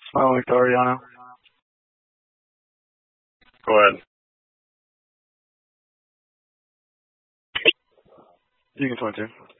Smiling to Ariana. Go ahead. You can 22.